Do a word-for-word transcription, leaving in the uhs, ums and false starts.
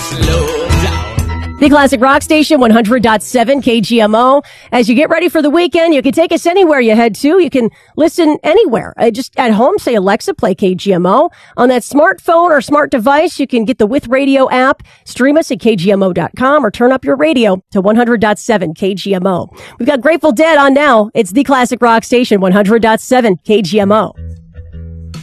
slow down. The Classic Rock Station, one hundred point seven K G M O. As you get ready for the weekend, you can take us anywhere you head to. You can listen anywhere. Uh, just at home, say, Alexa, play K G M O. On that smartphone or smart device, you can get the With Radio app, stream us at K G M O dot com, or turn up your radio to one hundred point seven K G M O. We've got Grateful Dead on now. It's the Classic Rock Station, one hundred point seven K G M O.